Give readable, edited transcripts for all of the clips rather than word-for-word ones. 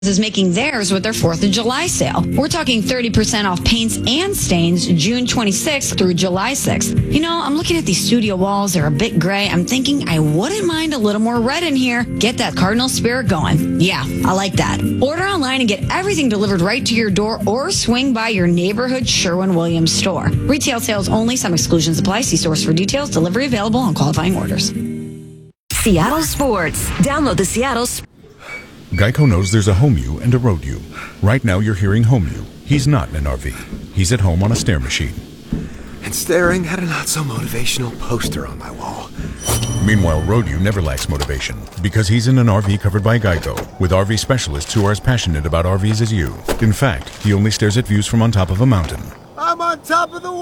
is making theirs with their 4th of July sale. We're talking 30% off paints and stains June 26th through July 6th. You know, I'm looking at these studio walls. They're a bit gray. I'm thinking I wouldn't mind a little more red in here. Get that Cardinal spirit going. Yeah, I like that. Order online and get everything delivered right to your door or swing by your neighborhood Sherwin-Williams store. Retail sales only. Some exclusions apply. See stores for details. Delivery available on qualifying orders. Seattle Sports. Download the Seattle Sports. Geico knows there's a home you and a road you. Right now you're hearing home you. He's not in an RV. He's at home on a stair machine. And staring at a not-so-motivational poster on my wall. Meanwhile, road you never lacks motivation because he's in an RV covered by Geico with RV specialists who are as passionate about RVs as you. In fact, he only stares at views from on top of a mountain. I'm on top of the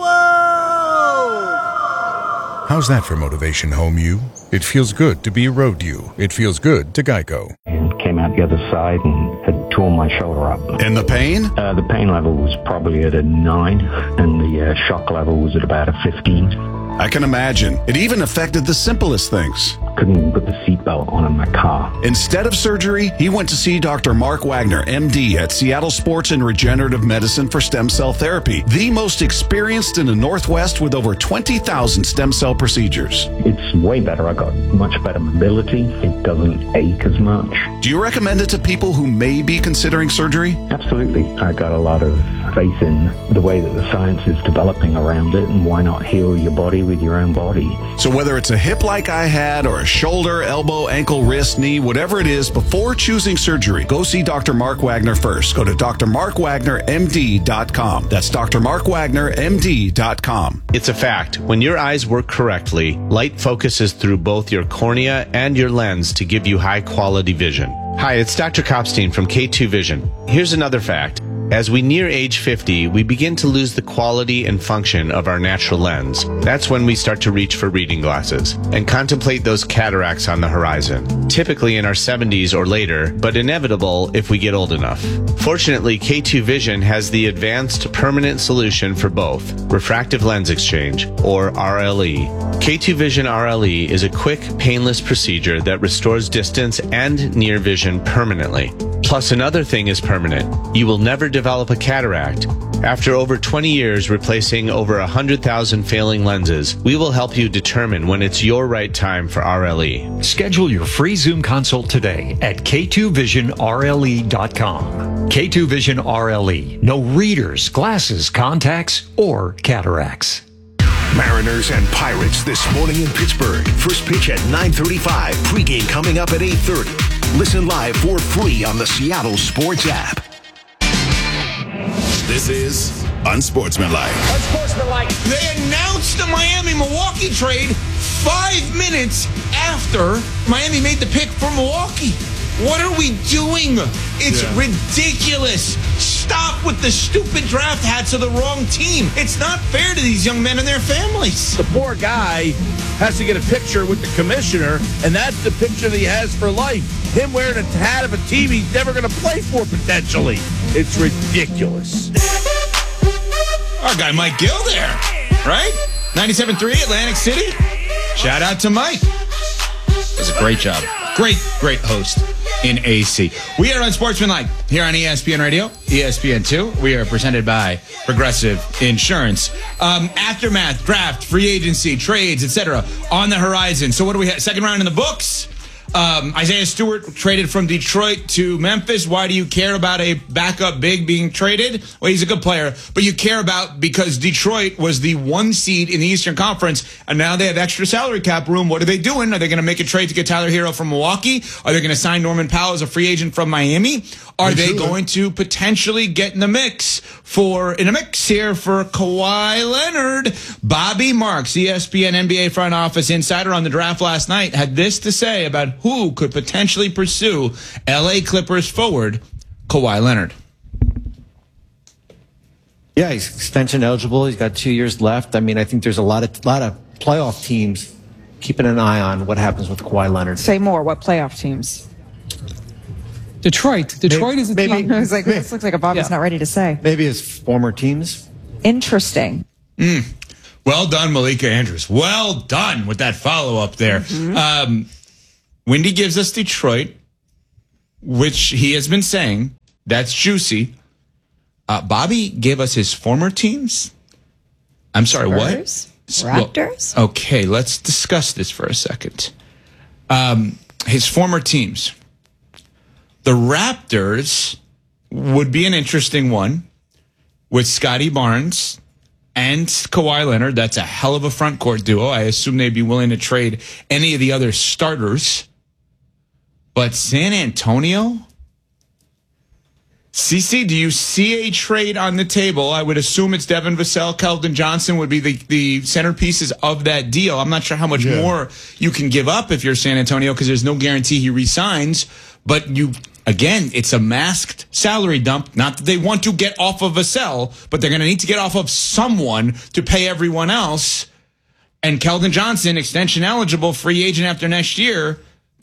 world! How's that for motivation, home you? It feels good to be road you. It feels good to Geico. Came out the other side and had torn my shoulder up. And the pain? The pain level was probably at a 9, and the shock level was at about a 15. I can imagine. It even affected the simplest things. Couldn't even put the seatbelt on in my car. Instead of surgery, he went to see Dr. Mark Wagner, MD, at Seattle Sports and Regenerative Medicine for Stem Cell Therapy, the most experienced in the Northwest with over 20,000 stem cell procedures. It's way better. I got much better mobility. It doesn't ache as much. Do you recommend it to people who may be considering surgery? Absolutely. I got a lot of faith in the way that the science is developing around it, and why not heal your body with your own body? So whether it's a hip like I had or a shoulder, elbow, ankle, wrist, knee, whatever it is, before choosing surgery, go see Dr. Mark Wagner first. Go to drmarkwagnermd.com. That's drmarkwagnermd.com. It's a fact. When your eyes work correctly, light focuses through both your cornea and your lens to give you high-quality vision. Hi, it's Dr. Kopstein from K2 Vision. Here's another fact. As we near age 50, we begin to lose the quality and function of our natural lens. That's when we start to reach for reading glasses and contemplate those cataracts on the horizon, typically in our 70s or later, but inevitable if we get old enough. Fortunately, K2 Vision has the advanced permanent solution for both, refractive lens exchange, or RLE. K2 Vision RLE is a quick, painless procedure that restores distance and near vision permanently. Plus, another thing is permanent. You will never develop a cataract. After over 20 years replacing over 100,000 failing lenses, we will help you determine when it's your right time for RLE. Schedule your free Zoom consult today at k2visionrle.com. K2 Vision RLE. No readers, glasses, contacts, or cataracts. Mariners and Pirates this morning in Pittsburgh. First pitch at 9:35. Pregame coming up at 8:30. Listen live for free on the Seattle Sports app. This is Unsportsmanlike. Unsportsmanlike. They announced the Miami-Milwaukee trade 5 minutes after Miami made the pick for Milwaukee. What are we doing? It's ridiculous. Stop with the stupid draft hats of the wrong team. It's not fair to these young men and their families. The poor guy has to get a picture with the commissioner, and that's the picture that he has for life. Him wearing a hat of a team he's never going to play for, potentially. It's ridiculous. Our guy Mike Gill there, right? 97.3 Atlantic City. Shout out to Mike. Does a great job. Great host in AC. We are Unsportsmanlike here on ESPN Radio, ESPN2. We are presented by Progressive Insurance. Aftermath, draft, free agency, trades, etc. on the horizon. So what do we have? Second round in the books. Isaiah Stewart traded from Detroit to Memphis. Why do you care about a backup big being traded? Well, he's a good player, but you care about because Detroit was the 1 seed in the Eastern Conference, and now they have extra salary cap room. What are they doing? Are they going to make a trade to get Tyler Hero from Milwaukee? Are they going to sign Norman Powell as a free agent from Miami? Are they going to potentially get in the mix here for Kawhi Leonard? Bobby Marks, ESPN NBA front office insider on the draft last night, had this to say about who could potentially pursue LA Clippers forward Kawhi Leonard. Yeah, he's extension eligible. He's got 2 years left. I mean, I think there's a lot of playoff teams keeping an eye on what happens with Kawhi Leonard. Say more. What playoff teams? Detroit is a team. I was like, this looks like a Bobby's not ready to say. Maybe his former teams. Interesting. Well done, Malika Andrews. Well done with that follow-up there. Wendy gives us Detroit. which he has been saying, that's juicy. Bobby gave us his former teams. I'm sorry, Spurs? What? Raptors? Well, okay, let's discuss this for a second. His former teams. The Raptors would be an interesting one with Scotty Barnes and Kawhi Leonard. That's a hell of a front court duo. I assume they'd be willing to trade any of the other starters. But San Antonio? CC, do you see a trade on the table? I would assume it's Devin Vassell. Keldon Johnson would be the centerpieces of that deal. I'm not sure how much more you can give up if you're San Antonio because there's no guarantee he resigns. But again, it's a masked salary dump. Not that they want to get off of Vassell, but they're going to need to get off of someone to pay everyone else. And Keldon Johnson, extension eligible, free agent after next year.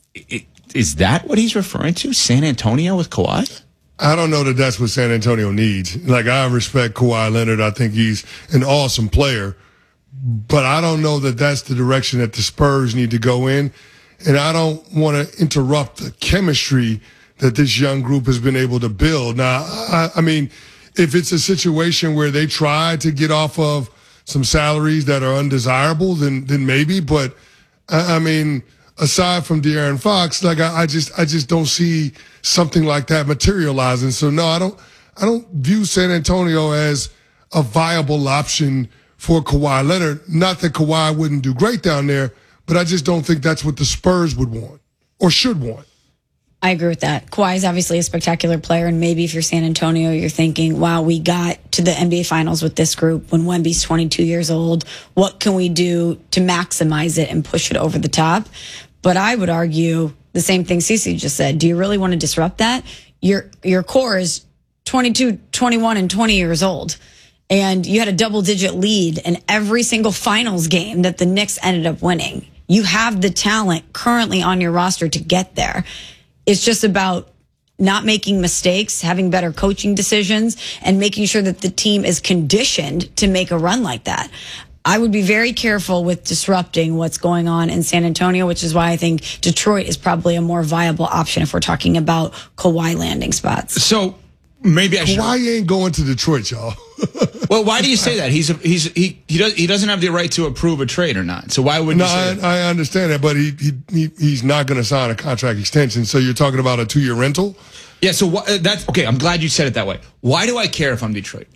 Is that what he's referring to? San Antonio with Kawhi? I don't know that that's what San Antonio needs. Like, I respect Kawhi Leonard. I think he's an awesome player. But I don't know that that's the direction that the Spurs need to go in. And I don't want to interrupt the chemistry that this young group has been able to build. Now, I mean, if it's a situation where they try to get off of some salaries that are undesirable, then maybe. But, I mean, aside from De'Aaron Fox, like I just don't see something like that materializing. So no, I don't view San Antonio as a viable option for Kawhi Leonard. Not that Kawhi wouldn't do great down there, but I just don't think that's what the Spurs would want or should want. I agree with that. Kawhi is obviously a spectacular player, and maybe if you're San Antonio, you're thinking, wow, we got to the NBA Finals with this group when Wemby's 22 years old. What can we do to maximize it and push it over the top? But I would argue the same thing Cece just said. Do you really want to disrupt that? Your core is 22, 21, and 20 years old. And you had a double-digit lead in every single finals game that the Knicks ended up winning. You have the talent currently on your roster to get there. It's just about not making mistakes, having better coaching decisions, and making sure that the team is conditioned to make a run like that. I would be very careful with disrupting what's going on in San Antonio, which is why I think Detroit is probably a more viable option if we're talking about Kawhi landing spots. So maybe Kawhi ain't going to Detroit, y'all. Well, why do you say that? He doesn't have the right to approve a trade or not. So why would you say that? I understand that, but he's not going to sign a contract extension. So you're talking about a 2-year rental? Yeah. So that's okay. I'm glad you said it that way. Why do I care if I'm Detroit?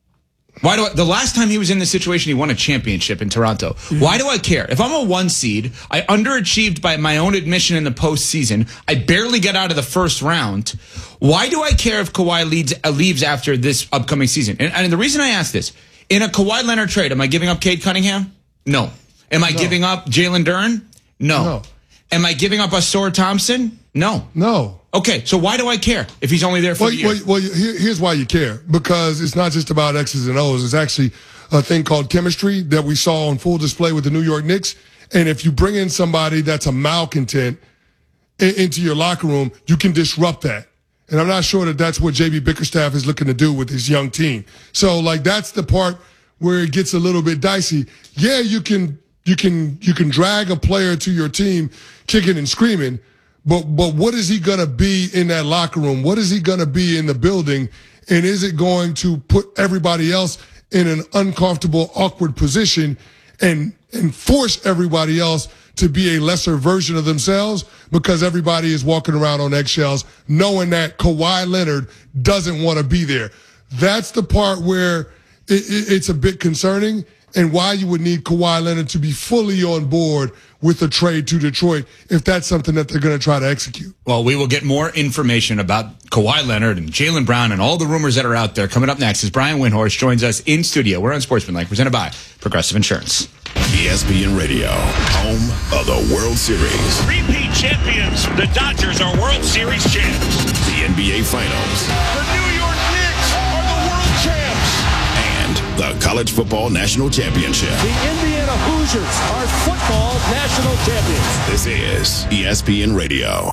The last time he was in this situation, he won a championship in Toronto. Why do I care? If I'm a 1 seed, I underachieved by my own admission in the postseason. I barely get out of the first round. Why do I care if Kawhi leaves after this upcoming season? And the reason I ask this, in a Kawhi Leonard trade, am I giving up Cade Cunningham? No. Am I giving up Jalen Duren? No. Am I giving up Ausar Thompson? No. Okay, so why do I care if he's only there for a year? Well, here's why you care. Because it's not just about X's and O's. It's actually a thing called chemistry that we saw on full display with the New York Knicks. And if you bring in somebody that's a malcontent into your locker room, you can disrupt that. And I'm not sure that that's what J.B. Bickerstaff is looking to do with his young team. So, like, that's the part where it gets a little bit dicey. Yeah, you can drag a player to your team kicking and screaming, but what is he going to be in that locker room? What is he going to be in the building? And is it going to put everybody else in an uncomfortable, awkward position and force everybody else to be a lesser version of themselves because everybody is walking around on eggshells knowing that Kawhi Leonard doesn't want to be there? That's the part where it's a bit concerning, and why you would need Kawhi Leonard to be fully on board with a trade to Detroit if that's something that they're going to try to execute. Well, we will get more information about Kawhi Leonard and Jaylen Brown and all the rumors that are out there coming up next as Brian Windhorst joins us in studio. We're on Sportsmanlike, presented by Progressive Insurance. ESPN Radio, home of the World Series. Repeat champions, the Dodgers are World Series champs. The NBA Finals. The New York Knicks are the world champs. And the College Football National Championship. The Indiana Hoosiers are football national champions. This is ESPN Radio.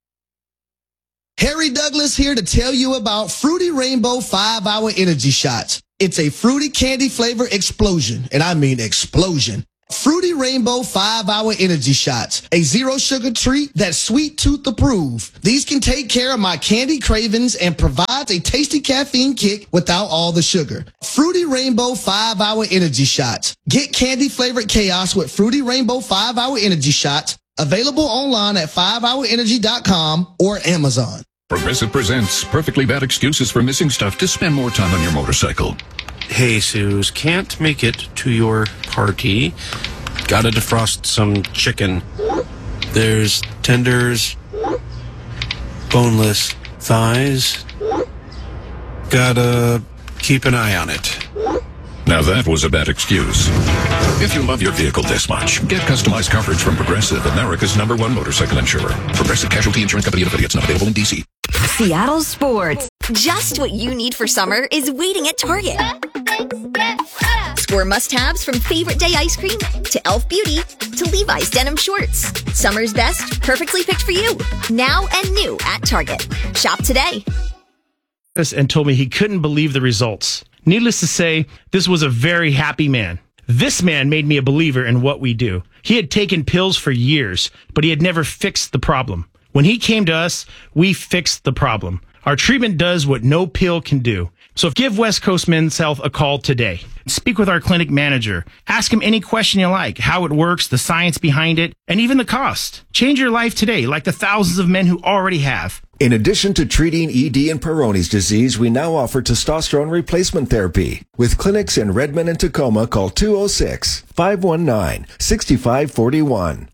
Harry Douglas here to tell you about Fruity Rainbow 5-Hour Energy Shots. It's a fruity candy flavor explosion, and I mean explosion. Fruity Rainbow 5-Hour Energy Shots, a zero-sugar treat that's sweet tooth approved. These can take care of my candy cravings and provides a tasty caffeine kick without all the sugar. Fruity Rainbow 5-Hour Energy Shots. Get candy-flavored chaos with Fruity Rainbow 5-Hour Energy Shots. Available online at 5hourenergy.com or Amazon. Progressive presents perfectly bad excuses for missing stuff to spend more time on your motorcycle. Hey, Suze, can't make it to your party. Gotta defrost some chicken. There's tenders, boneless thighs. Gotta keep an eye on it. Now that was a bad excuse. If you love your vehicle this much, get customized coverage from Progressive, America's #1 motorcycle insurer. Progressive Casualty Insurance Company and affiliates, not available in D.C. Seattle Sports. Just what you need for summer is waiting at Target. Score must-haves from Favorite Day ice cream to Elf Beauty to Levi's denim shorts. Summer's best, perfectly picked for you. Now and new at Target. Shop today. And told me he couldn't believe the results. Needless to say, this was a very happy man. This man made me a believer in what we do. He had taken pills for years, but he had never fixed the problem. When he came to us, we fixed the problem. Our treatment does what no pill can do. So give West Coast Men's Health a call today. Speak with our clinic manager. Ask him any question you like, how it works, the science behind it, and even the cost. Change your life today, like the thousands of men who already have. In addition to treating ED and Peyronie's disease, we now offer testosterone replacement therapy. With clinics in Redmond and Tacoma, call 206-519-6541.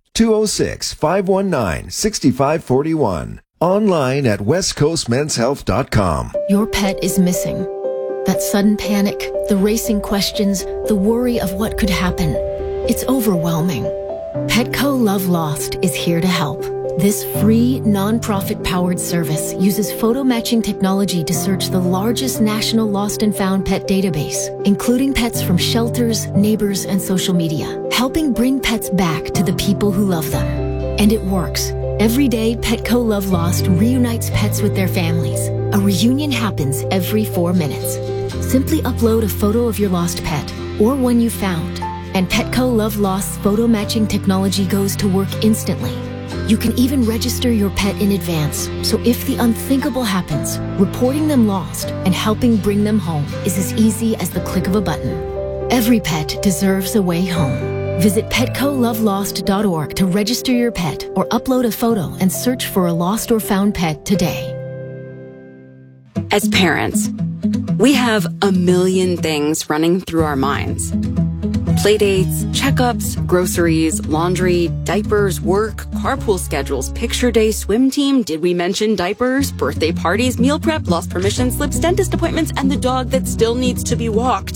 206-519-6541. Online at westcoastmenshealth.com. Your pet is missing. That sudden panic, the racing questions, the worry of what could happen. It's overwhelming. Petco Love Lost is here to help. This free, non-profit-powered service uses photo matching technology to search the largest national lost and found pet database, including pets from shelters, neighbors, and social media, helping bring pets back to the people who love them. And it works. Every day, Petco Love Lost reunites pets with their families. A reunion happens every 4 minutes. Simply upload a photo of your lost pet or one you found, and Petco Love Lost's photo matching technology goes to work instantly. You can even register your pet in advance, so if the unthinkable happens, reporting them lost and helping bring them home is as easy as the click of a button. Every pet deserves a way home. Visit PetcoLoveLost.org to register your pet or upload a photo and search for a lost or found pet today. As parents, we have a million things running through our minds. Playdates, checkups, groceries, laundry, diapers, work, carpool schedules, picture day, swim team, did we mention diapers, birthday parties, meal prep, lost permission slips, dentist appointments, and the dog that still needs to be walked.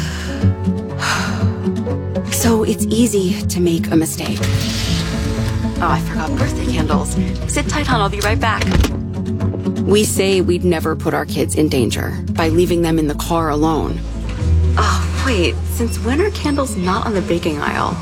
So it's easy to make a mistake. Oh, I forgot birthday candles. Sit tight, hon, I'll be right back. We say we'd never put our kids in danger by leaving them in the car alone. Oh, wait, since when are candles not on the baking aisle?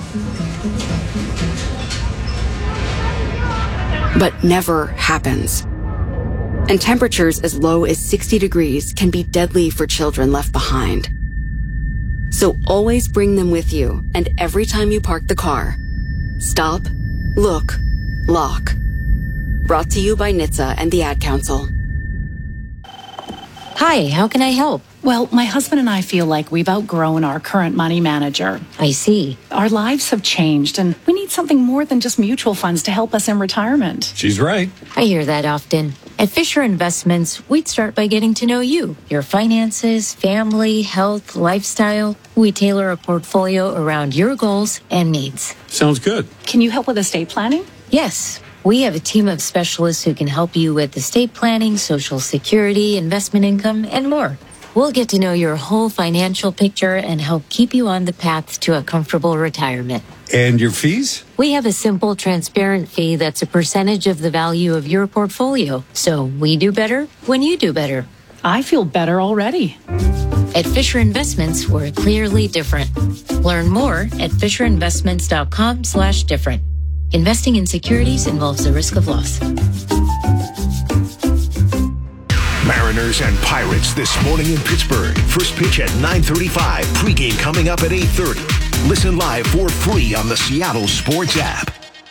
But never happens. And temperatures as low as 60 degrees can be deadly for children left behind. So always bring them with you, and every time you park the car, stop, look, lock. Brought to you by NHTSA and the Ad Council. Hi, how can I help? Well, my husband and I feel like we've outgrown our current money manager. I see. Our lives have changed, and we need something more than just mutual funds to help us in retirement. She's right. I hear that often. At Fisher Investments, we'd start by getting to know you, your finances, family, health, lifestyle. We tailor a portfolio around your goals and needs. Sounds good. Can you help with estate planning? Yes. We have a team of specialists who can help you with estate planning, Social Security, investment income, and more. We'll get to know your whole financial picture and help keep you on the path to a comfortable retirement. And your fees? We have a simple, transparent fee that's a percentage of the value of your portfolio. So we do better when you do better. I feel better already. At Fisher Investments, we're clearly different. Learn more at FisherInvestments.com/different. Investing in securities involves the risk of loss. Mariners and Pirates this morning in Pittsburgh. First pitch at 9:35. Pregame coming up at 8:30. Listen live for free on the Seattle Sports app.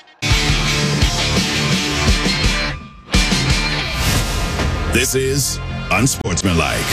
This is Unsportsmanlike.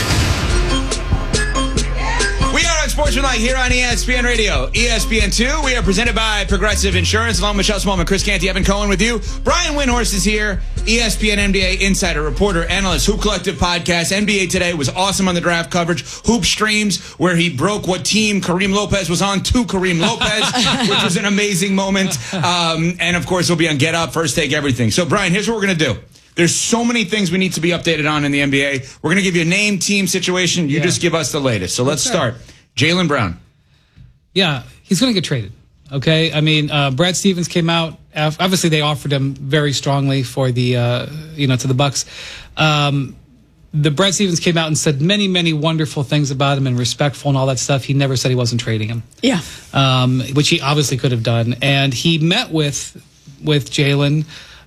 We are Unsportsmanlike here on ESPN Radio. ESPN2, we are presented by Progressive Insurance, along with Michelle Smallman, Chris Canty, Evan Cohen with you. Brian Windhorst is here, ESPN NBA insider, reporter, analyst, Hoop Collective podcast. NBA Today was awesome on the draft coverage. Hoop Streams, where he broke what team Kareem Lopez was on to Kareem Lopez, which was an amazing moment. And, of course, he'll be on Get Up, First Take, everything. So, Brian, here's what we're going to do. There's so many things we need to be updated on in the NBA. We're going to give you a name, team, situation. You just give us the latest. So let's start. Jaylen Brown. Yeah, he's going to get traded. Okay? I mean, Brad Stevens came out. Obviously, they offered him very strongly for the, to the Bucks. The Brad Stevens came out and said many, many wonderful things about him and respectful and all that stuff. He never said he wasn't trading him. Yeah. Which he obviously could have done. And he met with Jaylen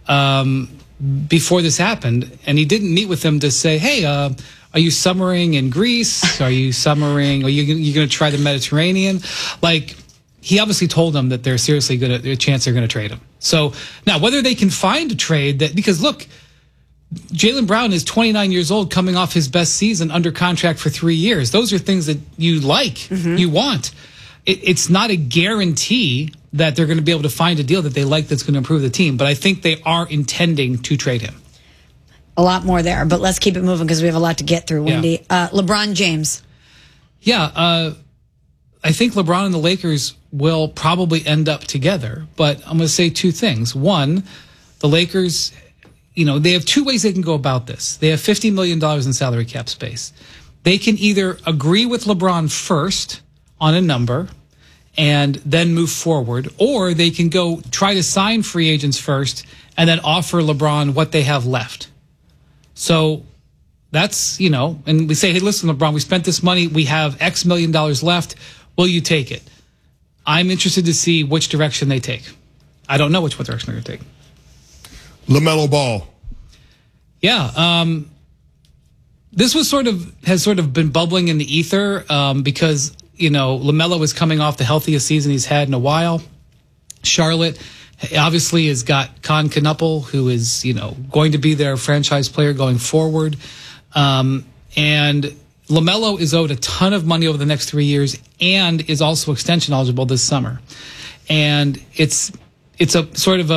before this happened, and he didn't meet with them to say, hey, are you summering in Greece? Are you summering? Are you going to try the Mediterranean? Like, he obviously told them that they're seriously a chance they're going to trade him. So now whether they can find a trade because look, Jaylen Brown is 29 years old, coming off his best season, under contract for 3 years. Those are things that you like, you want. It's not a guarantee that they're going to be able to find a deal that they like that's going to improve the team. But I think they are intending to trade him. A lot more there, but let's keep it moving because we have a lot to get through, Wendy. Yeah. LeBron James. Yeah, I think LeBron and the Lakers will probably end up together. But I'm going to say two things. One, the Lakers, they have two ways they can go about this. They have $50 million in salary cap space. They can either agree with LeBron first on a number and then move forward, or they can go try to sign free agents first and then offer LeBron what they have left. So that's, and we say, hey, listen, LeBron, we spent this money. We have X million dollars left. Will you take it? I'm interested to see which direction they take. I don't know which direction they're going to take. LaMelo Ball. Yeah. This has sort of been bubbling in the ether because, LaMelo is coming off the healthiest season he's had in a while. Charlotte obviously has got Con Knuppel, who is, going to be their franchise player going forward. And LaMelo is owed a ton of money over the next 3 years and is also extension eligible this summer. And it's a sort of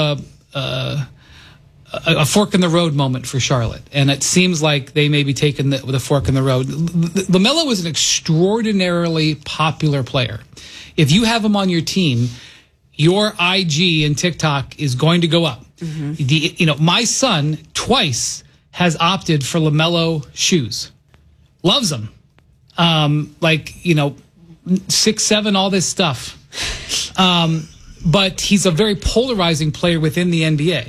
a fork in the road moment for Charlotte. And it seems like they may be taking the fork in the road. LaMelo is an extraordinarily popular player. If you have him on your team, your IG and TikTok is going to go up. Mm-hmm. My son twice has opted for LaMelo shoes. Loves them. 6'7", all this stuff. But he's a very polarizing player within the NBA.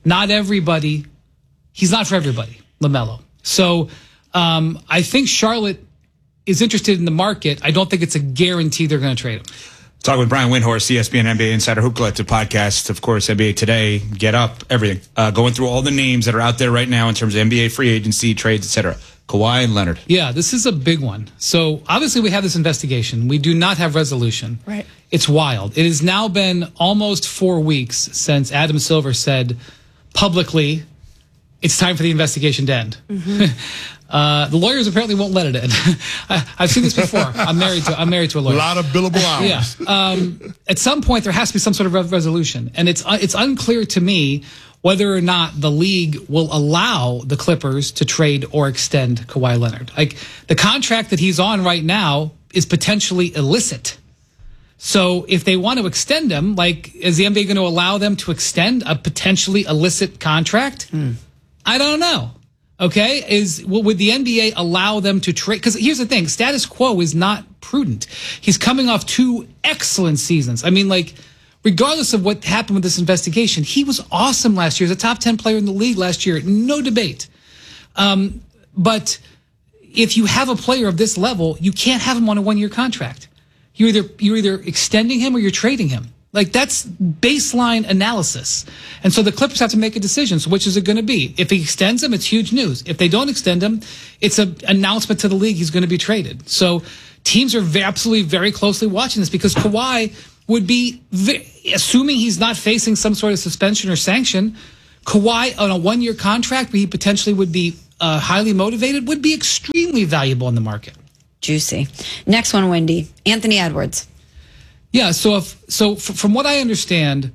He's not for everybody, LaMelo. So I think Charlotte is interested in the market. I don't think it's a guarantee they're going to trade him. Talk with Brian Windhorst, ESPN NBA Insider, Hoop Collective podcast, of course, NBA Today, Get Up, everything. Going through all the names that are out there right now in terms of NBA free agency, trades, etc. Kawhi and Leonard. Yeah, this is a big one. So obviously we have this investigation. We do not have resolution. Right. It's wild. It has now been almost 4 weeks since Adam Silver said publicly it's time for the investigation to end. Mm-hmm. The lawyers apparently won't let it end. I've seen this before. I'm married to a lawyer. A lot of billable hours. Yeah. At some point, there has to be some sort of resolution, and it's unclear to me whether or not the league will allow the Clippers to trade or extend Kawhi Leonard. Like, the contract that he's on right now is potentially illicit. So if they want to extend him, is the NBA going to allow them to extend a potentially illicit contract? I don't know. Okay, would the NBA allow them to trade? Because here's the thing: status quo is not prudent. He's coming off 2 excellent seasons. I mean, regardless of what happened with this investigation, he was awesome last year. He was a top 10 player in the league last year, no debate. But if you have a player of this level, you can't have him on a 1-year contract. You're either extending him or you're trading him. That's baseline analysis. And so the Clippers have to make a decision. So which is it going to be? If he extends him, it's huge news. If they don't extend him, it's an announcement to the league he's going to be traded. So teams are absolutely very closely watching this because Kawhi would be, assuming he's not facing some sort of suspension or sanction, Kawhi on a 1-year contract where he potentially would be highly motivated would be extremely valuable in the market. Juicy. Next one, Wendy. Anthony Edwards. Yeah. So from what I understand,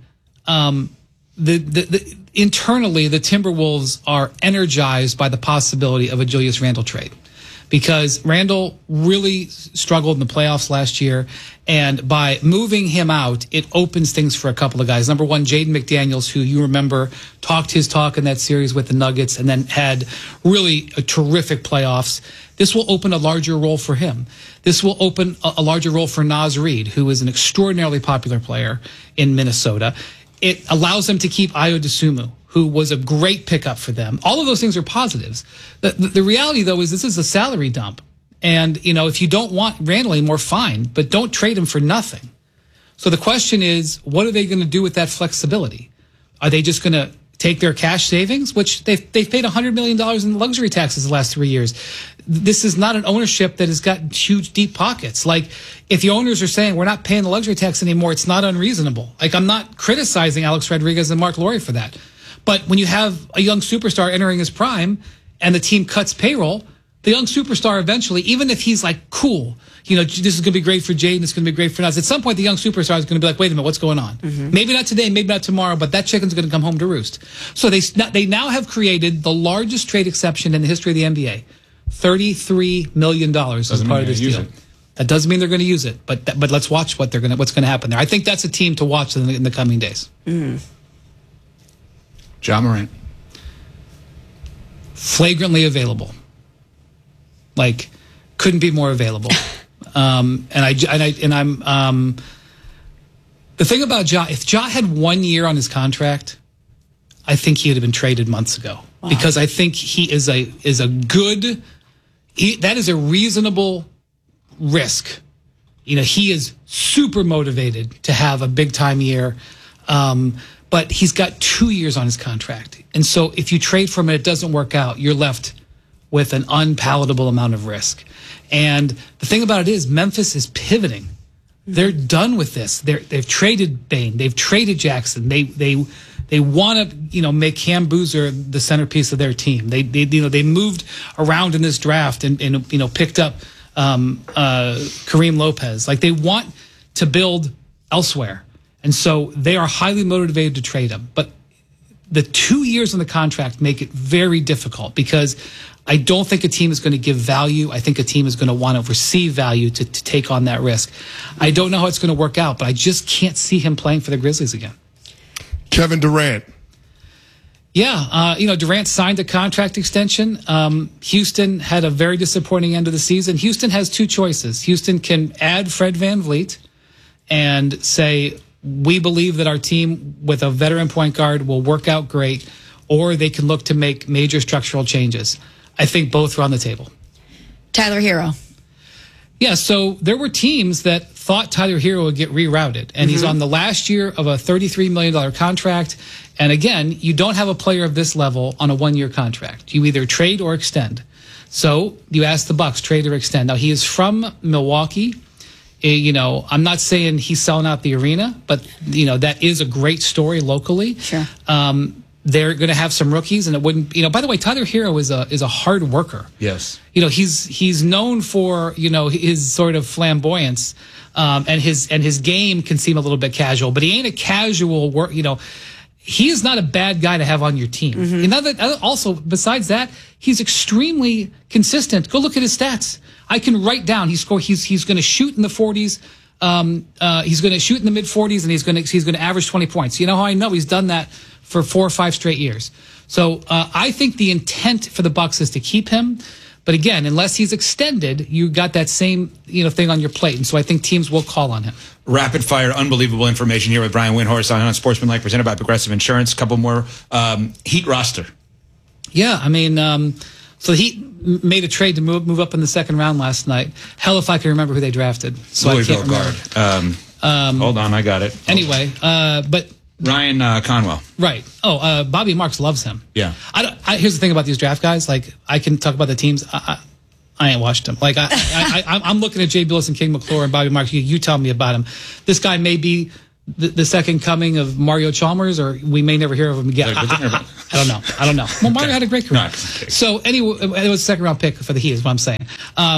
internally the Timberwolves are energized by the possibility of a Julius Randle trade, because Randle really struggled in the playoffs last year, and by moving him out, it opens things for a couple of guys. Number one, Jaden McDaniels, who you remember talked his talk in that series with the Nuggets and then had really a terrific playoffs. This will open a larger role for him. This will open a larger role for Naz Reid, who is an extraordinarily popular player in Minnesota. It allows them to keep Ayo Dosunmu, who was a great pickup for them. All of those things are positives. The reality, though, is this is a salary dump. And, if you don't want Randle anymore, fine, but don't trade him for nothing. So the question is, what are they going to do with that flexibility? Are they just going to take their cash savings, which they've paid $100 million in luxury taxes the last 3 years? This is not an ownership that has got huge, deep pockets. Like, if the owners are saying we're not paying the luxury tax anymore, it's not unreasonable. Like, I'm not criticizing Alex Rodriguez and Mark Lowry for that. But when you have a young superstar entering his prime and the team cuts payroll, the young superstar eventually, even if he's like, cool, this is going to be great for Jaden, it's going to be great for Naz, at some point the young superstar is going to be like, wait a minute, what's going on? Mm-hmm. Maybe not today, maybe not tomorrow, but that chicken's going to come home to roost. So they now have created the largest trade exception in the history of the NBA. $33 million as part of this deal. That doesn't mean they're going to use it, but let's watch what's going to happen there. I think that's a team to watch in the coming days. Ja Morant. Flagrantly available. Like, couldn't be more available. The thing about Ja, if Ja had 1 year on his contract, I think he would have been traded months ago. Wow. Because I think he is a good, that is a reasonable risk. He is super motivated to have a big time year. But he's got 2 years on his contract. And so if you trade for him and it doesn't work out, you're left with an unpalatable amount of risk. And the thing about it is Memphis is pivoting. They're done with this. They've traded Bane. They've traded Jackson. They want to, make Cam Boozer the centerpiece of their team. They moved around in this draft and picked up Kareem Lopez. Like, they want to build elsewhere. And so they are highly motivated to trade him. But the 2 years on the contract make it very difficult, because I don't think a team is going to give value. I think a team is going to want to receive value to take on that risk. I don't know how it's going to work out, but I just can't see him playing for the Grizzlies again. Kevin Durant. Yeah, Durant signed a contract extension. Houston had a very disappointing end of the season. Houston has two choices. Houston can add Fred VanVleet and say, we believe that our team with a veteran point guard will work out great, or they can look to make major structural changes. I think both are on the table. Tyler Hero. Yeah, so there were teams that thought Tyler Hero would get rerouted, and he's on the last year of a $33 million contract. And again, you don't have a player of this level on a 1 year contract. You either trade or extend. So you ask the Bucks, trade or extend. Now, he is from Milwaukee. I'm not saying he's selling out the arena, but that is a great story locally. Sure. They're going to have some rookies, and it wouldn't. By the way, Tyler Hero is a hard worker. Yes. He's known for his sort of flamboyance, and his game can seem a little bit casual, but he ain't a casual work. He is not a bad guy to have on your team. And also, besides that, he's extremely consistent. Go look at his stats. I can write down he's going to shoot in the 40s. He's going to shoot in the mid 40s, and he's going to average 20 points. You know how I know? He's done that for 4 or 5 straight years. So I think the intent for the Bucks is to keep him. But again, unless he's extended, you got that same thing on your plate. And so I think teams will call on him. Rapid fire, unbelievable information here with Brian Windhorst on Sportsmanlike, presented by Progressive Insurance. A couple more. Heat roster. Yeah, so the Heat made a trade to move up in the second round last night. Hell, if I can remember who they drafted. So Louisville I can't guard. Hold on, I got it. Anyway, but Ryan Conwell. Right. Oh, Bobby Marks loves him. Yeah. Here's the thing about these draft guys. Like, I can talk about the teams. I ain't watched him. Like I'm looking at Jay Billis and King McClure and Bobby Marks. You tell me about him. This guy may be the second coming of Mario Chalmers, or we may never hear of him again. I don't know. Well, Mario had a great career. So anyway, it was a second round pick for the Heat, is what I'm saying.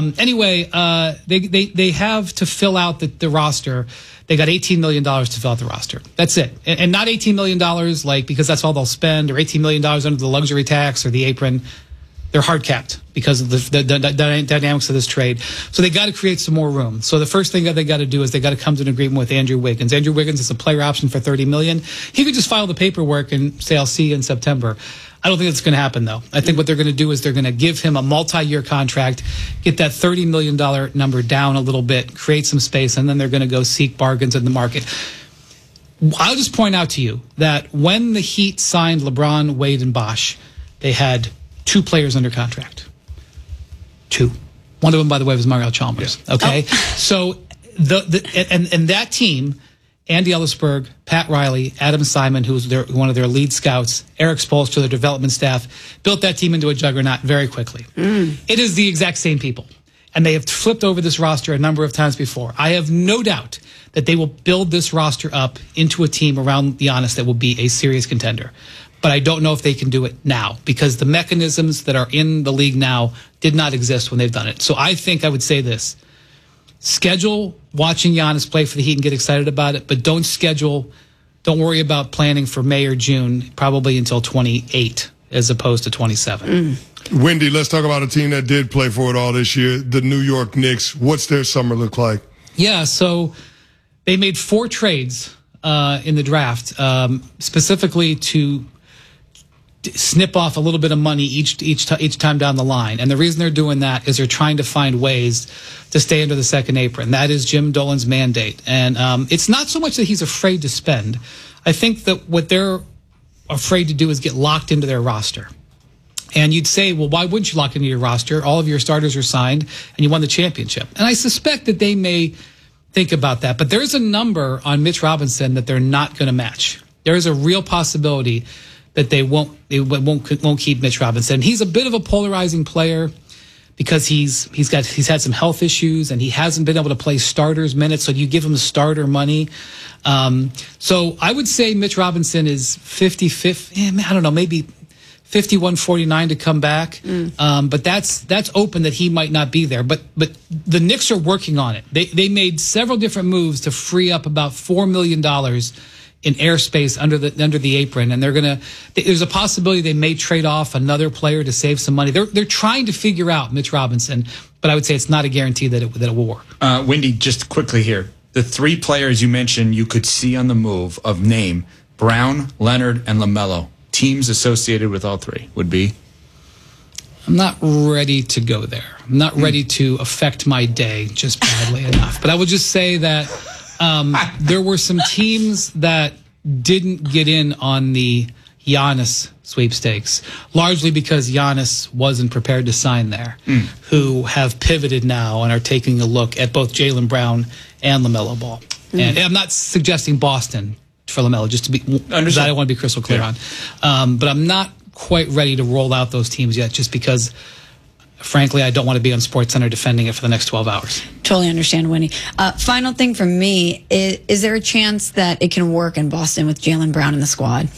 They have to fill out the roster. They got $18 million to fill out the roster. That's it. And not $18 million because that's all they'll spend, or $18 million under the luxury tax or the apron. They're hard capped because of the dynamics of this trade. So they got to create some more room. So the first thing that they got to do is they got to come to an agreement with Andrew Wiggins. Andrew Wiggins is a player option for $30 million. He could just file the paperwork and say, I'll see you in September. I don't think that's going to happen, though. I think what they're going to do is they're going to give him a multi-year contract, get that $30 million number down a little bit, create some space, and then they're going to go seek bargains in the market. I'll just point out to you that when the Heat signed LeBron, Wade, and Bosh, they had 2 players under contract. 2. One of them, by the way, was Mario Chalmers. Yeah. Okay? So and that team, Andy Ellisberg, Pat Riley, Adam Simon, who was one of their lead scouts, Eric Spoelstra, their development staff, built that team into a juggernaut very quickly. It is the exact same people. And they have flipped over this roster a number of times before. I have no doubt that they will build this roster up into a team around Giannis that will be a serious contender. But I don't know if they can do it now because the mechanisms that are in the league now did not exist when they've done it. So I think I would say this. Schedule watching Giannis play for the Heat and get excited about it, but don't worry about planning for May or June, probably until 28 as opposed to 27. Wendy, let's talk about a team that did play for it all this year, the New York Knicks. What's their summer look like? Yeah, so they made 4 trades in the draft, specifically to snip off a little bit of money each time down the line. And the reason they're doing that is they're trying to find ways to stay under the second apron. That is Jim Dolan's mandate. And it's not so much that he's afraid to spend. I think that what they're afraid to do is get locked into their roster. And you'd say, well, why wouldn't you lock into your roster? All of your starters are signed and you won the championship. And I suspect that they may think about that. But there's a number on Mitch Robinson that they're not going to match. There is a real possibility that they won't keep Mitch Robinson. He's a bit of a polarizing player because he's had some health issues and he hasn't been able to play starters minutes. So you give him starter money. So I would say Mitch Robinson is 50-50. I don't know, maybe 51-49 to come back. But that's open that he might not be there. But the Knicks are working on it. They made several different moves to free up about $4 million in airspace under the apron, and there's a possibility they may trade off another player to save some money. They're trying to figure out Mitch Robinson, but I would say it's not a guarantee that it will work. Wendy, just quickly here, the 3 players you mentioned you could see on the move of name Brown, Leonard, and LaMelo. Teams associated with all 3 would be. I'm not ready to go there. I'm not ready to affect my day just badly enough. But I will just say that there were some teams that didn't get in on the Giannis sweepstakes, largely because Giannis wasn't prepared to sign there, who have pivoted now and are taking a look at both Jaylen Brown and LaMelo Ball. And I'm not suggesting Boston for LaMelo, just to be, that I want to be crystal clear on. But I'm not quite ready to roll out those teams yet, just because frankly, I don't want to be on SportsCenter defending it for the next 12 hours. Totally understand, Winnie. Final thing from me, is there a chance that it can work in Boston with Jaylen Brown in the squad?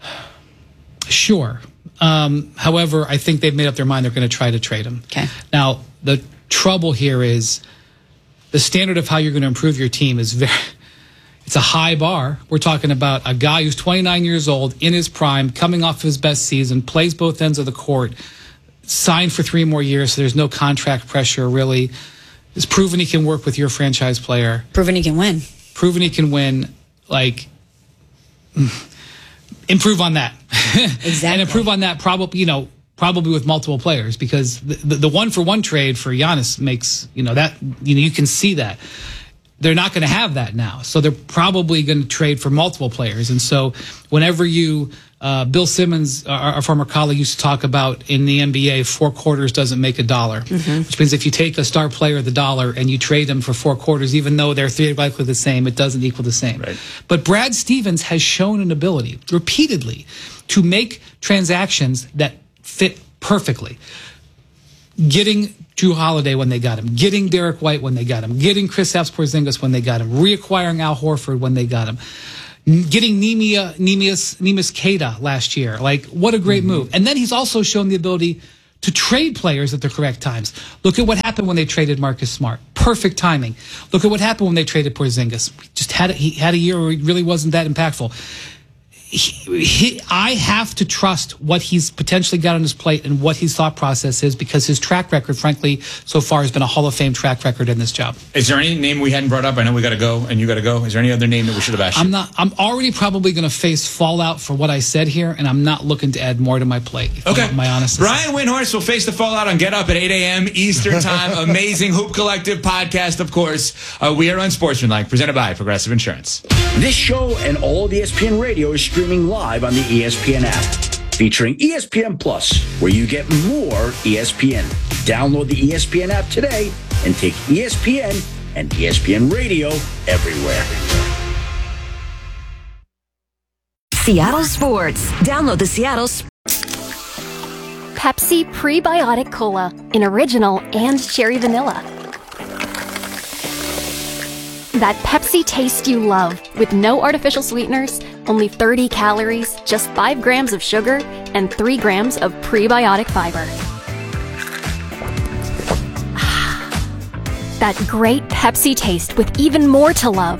Sure. However, I think they've made up their mind they're going to try to trade him. Okay. Now, the trouble here is the standard of how you're going to improve your team is it's a high bar. We're talking about a guy who's 29 years old, in his prime, coming off his best season, plays both ends of the court, signed for 3 more years, so there's no contract pressure, really. It's proven he can work with your franchise player. Proven he can win. Proven he can win. Like, improve on that. Exactly. And improve on that probably with multiple players, because the 1-for-1 trade for Giannis makes, you can see that. They're not going to have that now. So they're probably going to trade for multiple players. And so whenever Bill Simmons, our former colleague, used to talk about in the NBA, 4 quarters doesn't make a dollar, which means if you take a star player of the dollar and you trade them for 4 quarters, even though they're theoretically the same, it doesn't equal the same. Right. But Brad Stevens has shown an ability repeatedly to make transactions that fit perfectly. Getting Drew Holiday when they got him, getting Derek White when they got him, getting Kristaps Porzingis when they got him, reacquiring Al Horford when they got him, getting Neemias Queta last year. Like, what a great move. And then he's also shown the ability to trade players at the correct times. Look at what happened when they traded Marcus Smart. Perfect timing. Look at what happened when they traded Porzingis. He had a year where he really wasn't that impactful. I have to trust what he's potentially got on his plate and what his thought process is, because his track record, frankly, so far has been a Hall of Fame track record in this job. Is there any name we hadn't brought up? I know we got to go and you got to go. Is there any other name that we should have asked you? I'm already probably going to face fallout for what I said here, and I'm not looking to add more to my plate. Okay. My honest Brian Windhorst will face the fallout on Get Up at 8 a.m. Eastern Time. Amazing Hoop Collective podcast, of course. We are Unsportsmanlike, presented by Progressive Insurance. This show and all of ESPN Radio is streaming live on the ESPN app, featuring ESPN Plus, where you get more ESPN. Download the ESPN app today and take ESPN and ESPN Radio everywhere. Seattle Sports. Download the Seattle Pepsi Prebiotic Cola in original and cherry vanilla. That Pepsi taste you love, with no artificial sweeteners, only 30 calories, just 5 grams of sugar, and 3 grams of prebiotic fiber. That great Pepsi taste with even more to love.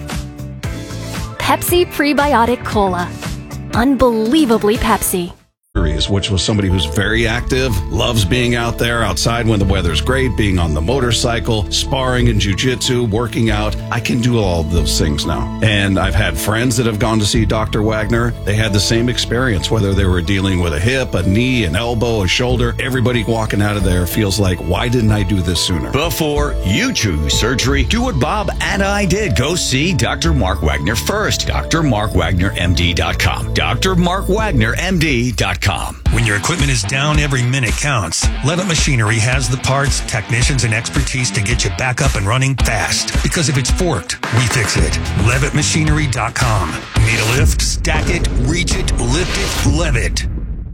Pepsi Prebiotic Cola. Unbelievably Pepsi. Which was somebody who's very active, loves being out there outside when the weather's great, being on the motorcycle, sparring in jiu-jitsu, working out. I can do all of those things now. And I've had friends that have gone to see Dr. Wagner. They had the same experience, whether they were dealing with a hip, a knee, an elbow, a shoulder. Everybody walking out of there feels like, why didn't I do this sooner? Before you choose surgery, do what Bob and I did. Go see Dr. Mark Wagner first. drmarkwagnermd.com. drmarkwagnermd.com. When your equipment is down, every minute counts. Levitt Machinery has the parts, technicians, and expertise to get you back up and running fast. Because if it's forked, we fix it. LevittMachinery.com. Need a lift? Stack it, reach it, lift it, Levitt.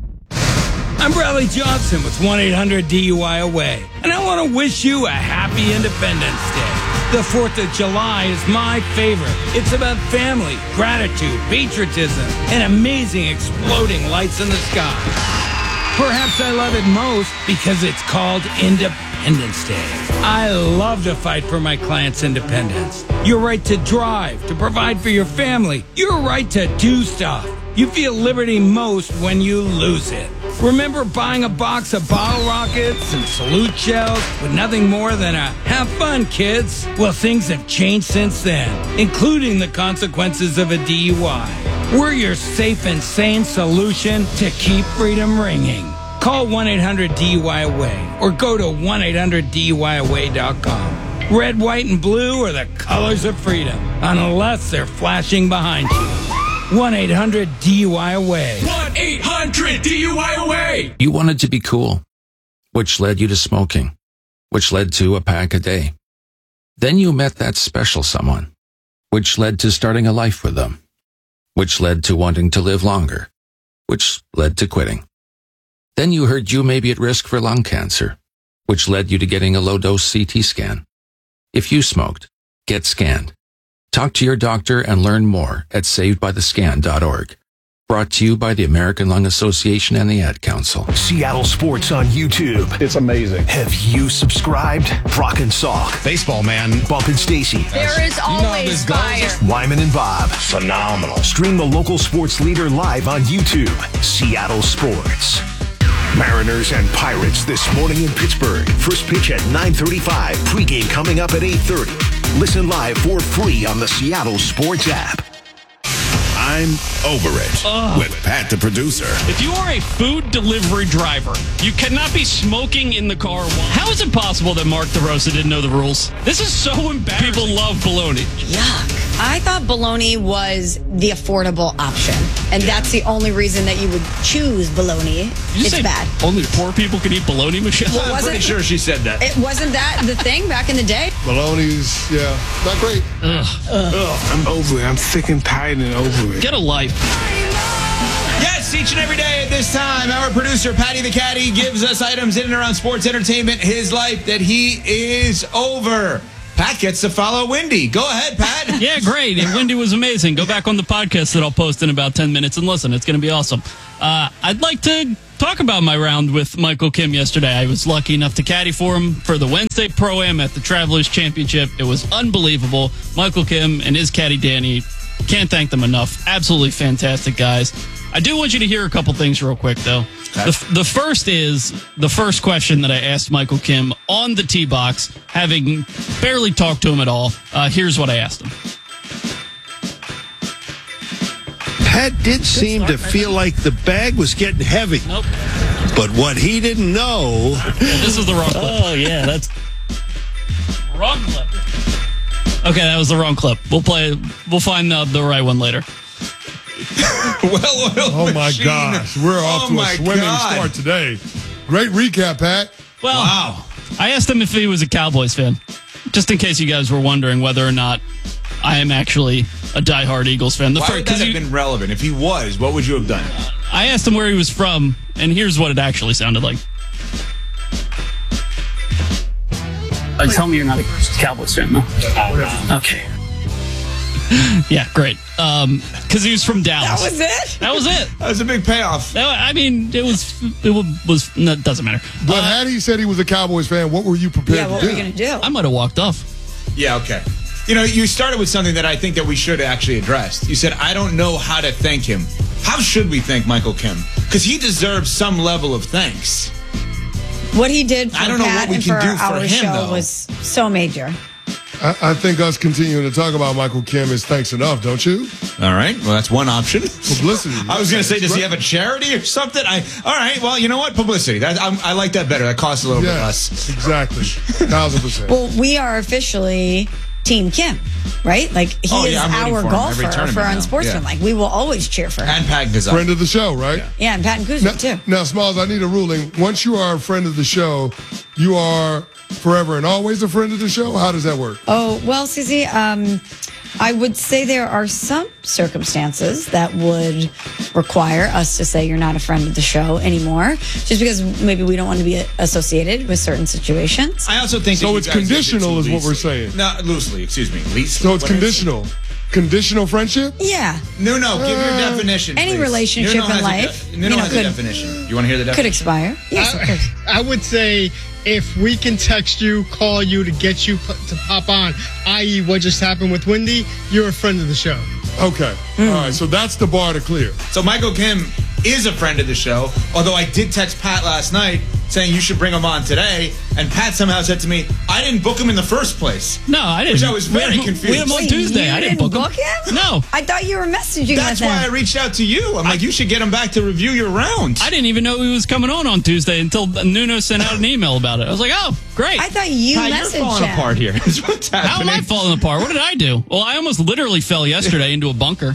I'm Bradley Johnson with 1-800-DUI-AWAY, and I want to wish you a happy Independence Day. The 4th of July is my favorite. It's about family, gratitude, patriotism, and amazing exploding lights in the sky. Perhaps I love it most because it's called Independence Day. I love to fight for my clients' independence. Your right to drive, to provide for your family, your right to do stuff. You feel liberty most when you lose it. Remember buying a box of bottle rockets and salute shells with nothing more than a "have fun, kids"? Well, things have changed since then, including the consequences of a DUI. We're your safe and sane solution to keep freedom ringing. Call 1-800-DUI-AWAY or go to 1-800-DUI-AWAY.com. Red, white, and blue are the colors of freedom, unless they're flashing behind you. 1-800-DUI-AWAY. 1-800-DUI-AWAY. You wanted to be cool, which led you to smoking, which led to a pack a day. Then you met that special someone, which led to starting a life with them, which led to wanting to live longer, which led to quitting. Then you heard you may be at risk for lung cancer, which led you to getting a low-dose CT scan. If you smoked, get scanned. Talk to your doctor and learn more at savedbythescan.org. Brought to you by the American Lung Association and the Ad Council. Seattle Sports on YouTube. It's amazing. Have you subscribed? Brock and Salk. Baseball, man. Bump and Stacy. There is always fire. Wyman and Bob. Phenomenal. Stream the local sports leader live on YouTube. Seattle Sports. Mariners and Pirates this morning in Pittsburgh. First pitch at 9:35. Pregame coming up at 8:30. Listen live for free on the Seattle Sports app. I'm over it with Pat the producer. If you are a food delivery driver, you cannot be smoking in the car. How is it possible that Mark DeRosa didn't know the rules? This is so embarrassing. People love bologna. Yuck. I thought bologna was the affordable option, and that's the only reason that you would choose bologna. It's bad. Only poor people can eat bologna, Michelle? Well, I'm pretty sure she said that. It wasn't that the thing back in the day? Bologna's, not great. Ugh. I'm over it. I'm sick and tired and over it. Get a life. Yes, each and every day at this time, our producer, Patty the Caddy, gives us items in and around sports entertainment, his life that he is over. Pat gets to follow Wendy. Go ahead, Pat. Yeah, great. And Wendy was amazing. Go back on the podcast that I'll post in about 10 minutes and listen. It's going to be awesome. I'd like to talk about my round with Michael Kim yesterday. I was lucky enough to caddy for him for the Wednesday Pro-Am at the Travelers Championship. It was unbelievable. Michael Kim and his caddy, Danny, can't thank them enough. Absolutely fantastic guys. I do want you to hear a couple things real quick, though. Okay. The first is the first question that I asked Michael Kim on the tee box, having barely talked to him at all. Here's what I asked him. Pat did seem to feel like the bag was getting heavy. Nope. But what he didn't know... Yeah, this is the wrong clip. Oh, yeah, that's... Wrong clip. Okay, that was the wrong clip. We'll find the right one later. Oh my gosh, we're off to a swimming start today. Great recap, Pat. Well, wow. I asked him if he was a Cowboys fan, just in case you guys were wondering whether or not I am actually a diehard Eagles fan. Why would that have been relevant? If he was, what would you have done? I asked him where he was from, and here's what it actually sounded like. Tell me you're not a Cowboys fan, though. Okay. Yeah, great. Because he was from Dallas. That was it? That was it. That was a big payoff. I mean, it was no, it doesn't matter. But had he said he was a Cowboys fan, what were you prepared to do? What were you going to do? I might have walked off. Yeah, okay. You know, you started with something that I think that we should actually address. You said, I don't know how to thank him. How should we thank Michael Kim? Because he deserves some level of thanks. What he did for I don't know Pat what we and can for do for our him, show though. was so major. I think us continuing to talk about Michael Kim is thanks enough, don't you? All right. Well, that's one option. Publicity. I was going to say, does he have a charity or something? All right. Well, you know what? Publicity. I like that better. That costs a little bit less. Exactly. 1,000%. Well, we are officially Team Kim, right? Like, he is our golfer for Unsportsmanlike. We will always cheer for him. And Pat Gazan. Friend of the show, right? Yeah, and Pat and Kuzma, too. Now, Smalls, I need a ruling. Once you are a friend of the show, you are forever and always a friend of the show? How does that work? Oh, well, CZ, I would say there are some circumstances that would require us to say you're not a friend of the show anymore, just because maybe we don't want to be associated with certain situations. I also think so. It's conditional, is what we're saying. No, loosely. Excuse me. Loosely. So it's conditional. Conditional friendship? Yeah. No. Give your definition. Any please. relationship in life, Nuno has a definition. You want to hear the definition? Could expire. Yes, of course. I would say if we can text you, call you to get you to pop on, i.e. what just happened with Wendy, you're a friend of the show. Okay. All right. So that's the bar to clear. So Michael Kim is a friend of the show, although I did text Pat last night saying you should bring him on today, and Pat somehow said to me, I didn't book him in the first place. No, I didn't. Which I was very confused. We had him on Tuesday. I didn't book him. No. I thought you were messaging That's with why him. I reached out to you. I'm like, you should get him back to review your round. I didn't even know he was coming on Tuesday until Nuno sent out an email about it. I was like, oh, great. I thought you Pat, messaged you're falling him. apart here. Is what's happening. How am I falling apart? What did I do? Well, I almost literally fell yesterday into a bunker.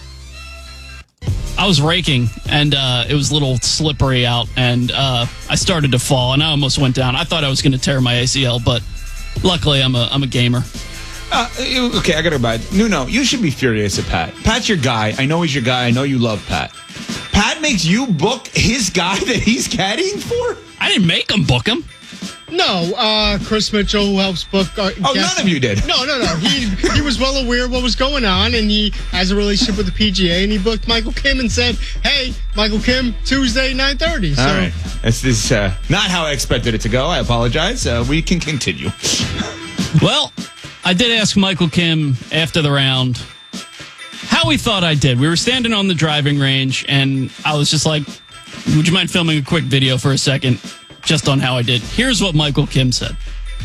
I was raking, and it was a little slippery out, and I started to fall, and I almost went down. I thought I was going to tear my ACL, but luckily I'm a gamer. Okay, I got to buy it. No, you should be furious at Pat. Pat's your guy. I know he's your guy. I know you love Pat. Pat makes you book his guy that he's caddying for? I didn't make him book him. No, Chris Mitchell, who helps book. None of you did. No. He was well aware of what was going on, and he has a relationship with the PGA, and he booked Michael Kim and said, "Hey, Michael Kim, Tuesday, 9:30." So, all right, this is not how I expected it to go. I apologize. We can continue. Well, I did ask Michael Kim after the round how he thought I did. We were standing on the driving range, and I was just like, "Would you mind filming a quick video for a second?" Just on how I did. Here's what Michael Kim said.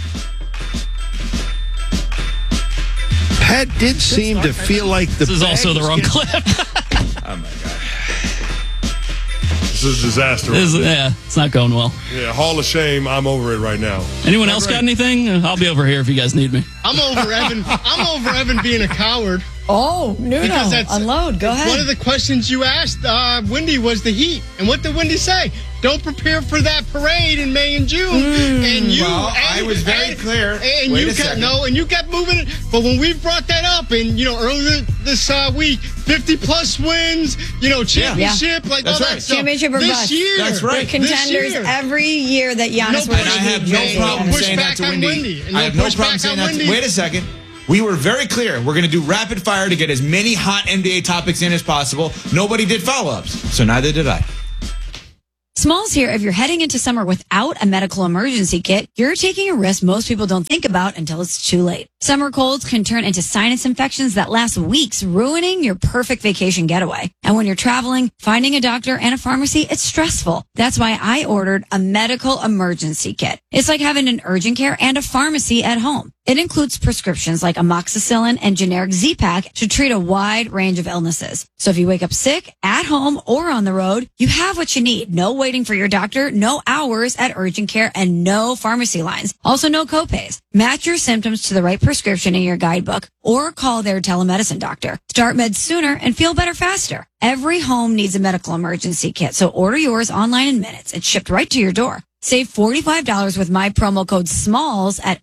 Pat did seem to feel like the This is also the wrong clip. Oh, my God. This is a disaster. Yeah, it's not going well. Yeah, Hall of Shame. I'm over it right now. Anyone else got anything? I'll be over here if you guys need me. I'm over Evan being a coward. Oh, no, unload. Go ahead. One of the questions you asked Wendy was the heat. And what did Wendy say? Don't prepare for that parade in May and June. And you, I was very clear. And Wait you a kept second. and you kept moving it. But when we brought that up. And, earlier this week, 50-plus wins, championship, like That's all right. that stuff. Championship or this bust. year. That's right. They're contenders every year that Giannis And I have no problem saying that to Wendy. I have no problem saying that. Wait a second. We were very clear. We're going to do rapid fire to get as many hot NBA topics in as possible. Nobody did follow-ups, so neither did I. Smalls here. If you're heading into summer without a medical emergency kit, you're taking a risk most people don't think about until it's too late. Summer colds can turn into sinus infections that last weeks, ruining your perfect vacation getaway. And when you're traveling, finding a doctor and a pharmacy, it's stressful. That's why I ordered a medical emergency kit. It's like having an urgent care and a pharmacy at home. It includes prescriptions like amoxicillin and generic Z-Pak to treat a wide range of illnesses. So if you wake up sick, at home, or on the road, you have what you need. No waiting for your doctor, no hours at urgent care, and no pharmacy lines. Also, no copays. Match your symptoms to the right prescription in your guidebook or call their telemedicine doctor. Start meds sooner and feel better faster. Every home needs a medical emergency kit, so order yours online in minutes. It's shipped right to your door. Save $45 with my promo code SMALLS at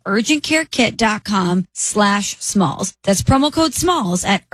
urgentcarekit.com/smalls. That's promo code SMALLS at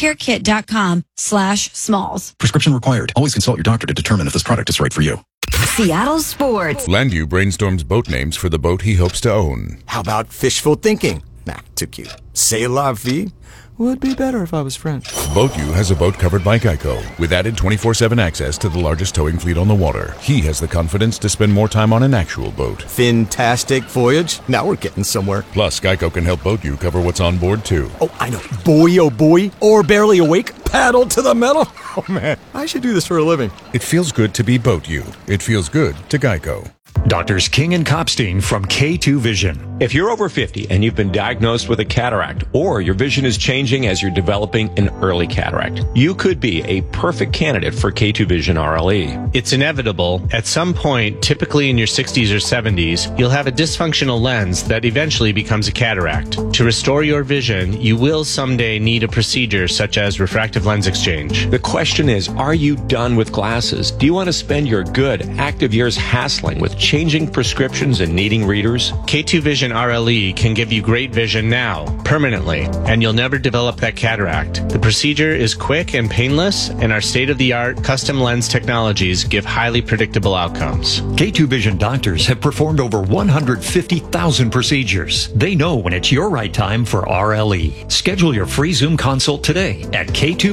urgentcarekit.com/smalls. Prescription required. Always consult your doctor to determine if this product is right for you. Seattle Sports. Landu brainstorms boat names for the boat he hopes to own. How about fishful thinking? Nah, too cute. C'est la vie? Would be better if I was French. BoatU has a boat covered by Geico with added 24/7 access to the largest towing fleet on the water. He has the confidence to spend more time on an actual boat. Fantastic voyage. Now we're getting somewhere. Plus, Geico can help BoatU cover what's on board, too. Oh, I know. Boy, oh boy. Or barely awake. Paddle to the metal. Oh, man. I should do this for a living. It feels good to be BoatU. It feels good to Geico. Doctors King and Kopstein from K2 Vision. If you're over 50 and you've been diagnosed with a cataract, or your vision is changing as you're developing an early cataract, you could be a perfect candidate for K2 Vision RLE. It's inevitable. At some point, typically in your 60s or 70s, you'll have a dysfunctional lens that eventually becomes a cataract. To restore your vision, you will someday need a procedure such as refractive lens exchange. The question is, are you done with glasses? Do you want to spend your good, active years hassling with changing prescriptions and needing readers? K2 Vision RLE can give you great vision now, permanently, and you'll never develop that cataract. The procedure is quick and painless, and our state-of-the-art custom lens technologies give highly predictable outcomes. K2 Vision doctors have performed over 150,000 procedures. They know when it's your right time for RLE. Schedule your free Zoom consult today at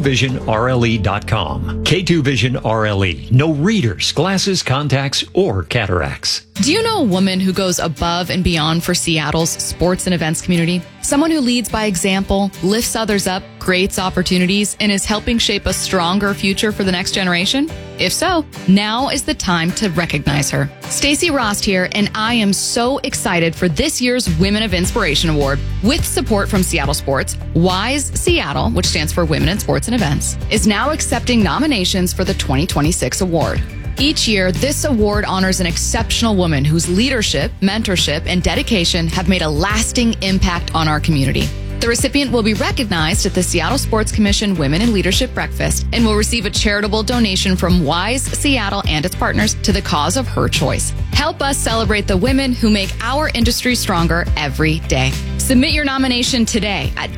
K2VisionRLE.com. K2 Vision RLE. No readers, glasses, contacts, or cataracts. Do you know a woman who goes above and beyond for Seattle's sports and events community? Someone who leads by example, lifts others up, creates opportunities, and is helping shape a stronger future for the next generation? If so, now is the time to recognize her. Stacey Rost here, and I am so excited for this year's Women of Inspiration Award. With support from Seattle Sports, WISE Seattle, which stands for Women in Sports and Events, is now accepting nominations for the 2026 award. Each year, this award honors an exceptional woman whose leadership, mentorship, and dedication have made a lasting impact on our community. The recipient will be recognized at the Seattle Sports Commission Women in Leadership Breakfast and will receive a charitable donation from WISE Seattle and its partners to the cause of her choice. Help us celebrate the women who make our industry stronger every day. Submit your nomination today at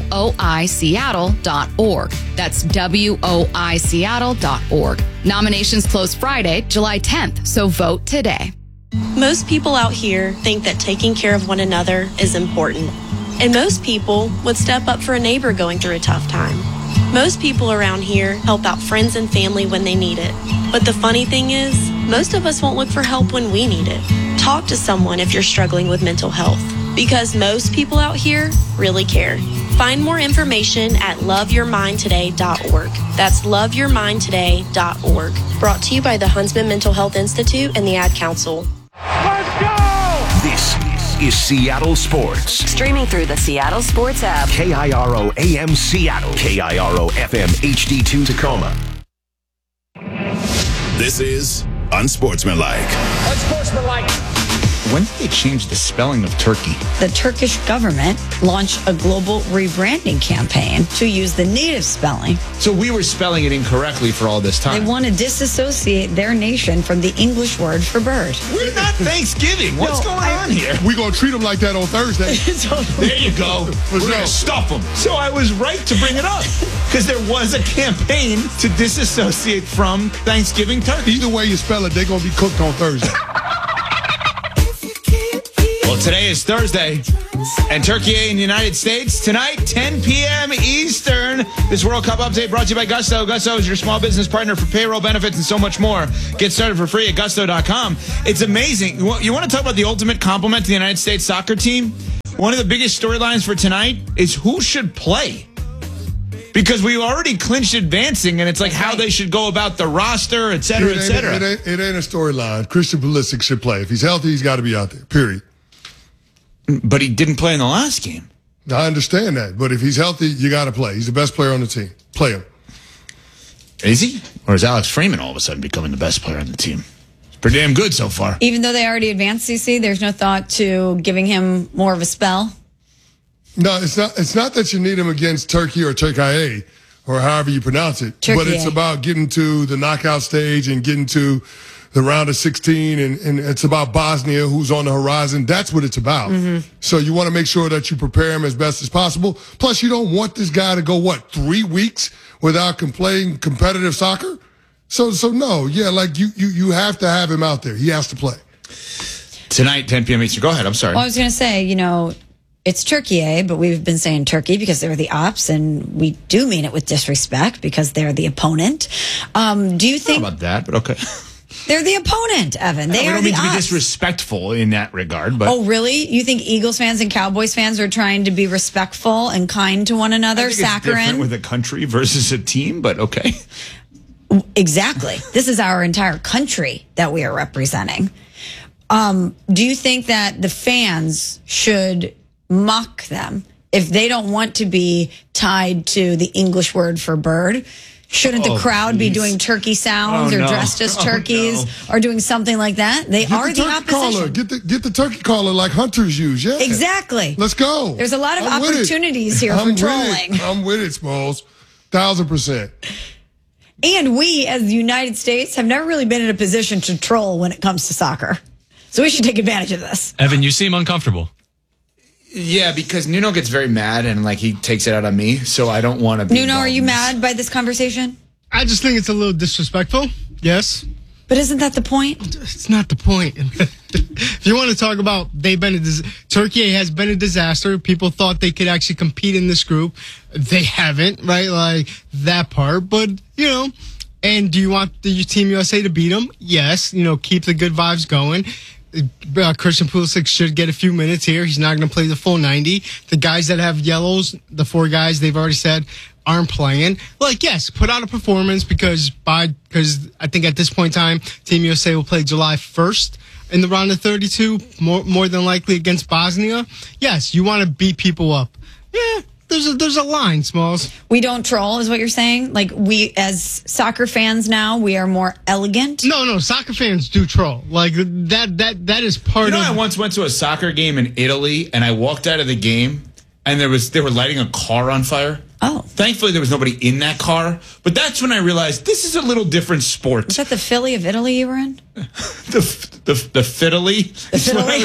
WOISeattle.org. That's WOISeattle.org. Nominations close Friday, July 10th, so vote today. Most people out here think that taking care of one another is important. And most people would step up for a neighbor going through a tough time. Most people around here help out friends and family when they need it. But the funny thing is, most of us won't look for help when we need it. Talk to someone if you're struggling with mental health, because most people out here really care. Find more information at loveyourmindtoday.org. That's loveyourmindtoday.org. Brought to you by the Huntsman Mental Health Institute and the Ad Council. Let's go! This is Seattle Sports. Streaming through the Seattle Sports app. KIRO AM Seattle. KIRO FM HD2 Tacoma. This is Unsportsmanlike. Unsportsmanlike. when did they change the spelling of turkey? The Turkish government launched a global rebranding campaign to use the native spelling. So we were spelling it incorrectly for all this time. They want to disassociate their nation from the English word for bird. We're not Thanksgiving. What's going on here? We're going to treat them like that on Thursday. There you go. We're going to stuff them. So I was right to bring it up because there was a campaign to disassociate from Thanksgiving turkey. Either way you spell it, they're going to be cooked on Thursday. Well, today is Thursday, and Turkey in the United States tonight, 10 p.m. Eastern. This World Cup update brought to you by Gusto. Gusto is your small business partner for payroll, benefits, and so much more. Get started for free at gusto.com. It's amazing. You want to talk about the ultimate compliment to the United States soccer team? One of the biggest storylines for tonight is who should play. Because we already clinched advancing, and it's like how they should go about the roster, et cetera, et cetera. It ain't a storyline. Christian Pulisic should play. If he's healthy, he's got to be out there, period. But he didn't play in the last game. I understand that. But if he's healthy, you got to play. He's the best player on the team. Play him. Is he? Or is Alex Freeman all of a sudden becoming the best player on the team? It's pretty damn good so far. Even though they already advanced, CC, there's no thought to giving him more of a spell? No, it's not that you need him against Turkey or Turkey, or however you pronounce it. Turkey. But it's about getting to the knockout stage and getting to the round of 16, and it's about Bosnia, who's on the horizon. That's what it's about. Mm-hmm. So you want to make sure that you prepare him as best as possible. Plus, you don't want this guy to go, 3 weeks without playing competitive soccer? So no, like you have to have him out there. He has to play. Tonight, 10 p.m. Eastern. Go ahead. I'm sorry. Well, I was going to say, it's Turkey, but we've been saying Turkey because they're the ops, and we do mean it with disrespect because they're the opponent. Do you think... I don't know about that, but okay. They're the opponent, Evan. They we are don't the mean to be ops. disrespectful in that regard, but... Oh, really? You think Eagles fans and Cowboys fans are trying to be respectful and kind to one another? I think it's different with a country versus a team, but okay. Exactly. This is our entire country that we are representing. Do you think that the fans should mock them if they don't want to be tied to the English word for bird? Shouldn't the crowd be doing turkey sounds or dressed as turkeys or doing something like that? They are the opposition. Get the turkey caller like hunters use. Yeah, exactly. Let's go. There's a lot of opportunities here for trolling. I'm with it, Smalls. 1,000%. And we, as the United States, have never really been in a position to troll when it comes to soccer. So we should take advantage of this. Evan, you seem uncomfortable. Yeah, because Nuno gets very mad and he takes it out on me, so I don't want to be Nuno, are you mad by this conversation? I just think it's a little disrespectful. Yes. But isn't that the point? It's not the point. If you want to talk about Turkey has been a disaster. People thought they could actually compete in this group. They haven't, right? Like that part. But, and do you want the Team USA to beat them? Yes. Keep the good vibes going. Christian Pulisic should get a few minutes here. He's not going to play the full 90. The guys that have yellows, the 4 guys they've already said aren't playing. Yes, put out a performance because I think at this point in time, Team USA will play July 1st in the round of 32, more than likely against Bosnia. Yes, you want to beat people up. Yeah. There's a line, Smalls. We don't troll, is what you're saying? We, as soccer fans now, we are more elegant? No, soccer fans do troll. That is part of... I once went to a soccer game in Italy, and I walked out of the game, and they were lighting a car on fire. Oh. Thankfully, there was nobody in that car, but that's when I realized this is a little different sport. Was that the Philly of Italy you were in? The Fiddly. The Fiddly?